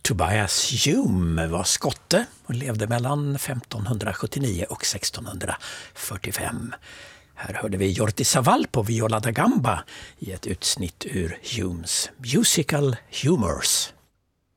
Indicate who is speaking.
Speaker 1: Tobias Hume var skotte och levde mellan 1579 och 1645. Här hörde vi Jordi Savall på viola da gamba i ett utsnitt ur Humes Musical Humors.